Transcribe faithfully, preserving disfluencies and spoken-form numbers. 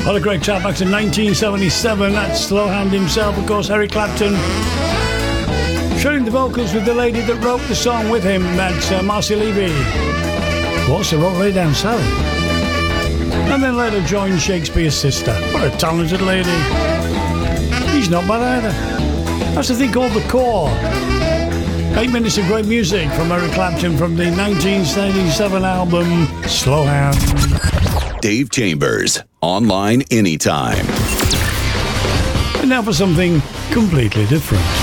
What a great track back to nineteen seventy-seven. That's Slowhand himself, of course, Eric Clapton. Sharing the vocals with the lady that wrote the song with him, that's uh, Marcy Levy. Who also wrote Lay Down Sally. And then later joined Shakespeare's sister. What a talented lady. He's not bad either. That's the thing called The Core. Eight minutes of great music from Eric Clapton from the nineteen seventy-seven album Slowhand. Dave Chambers, online anytime. And now for something completely different.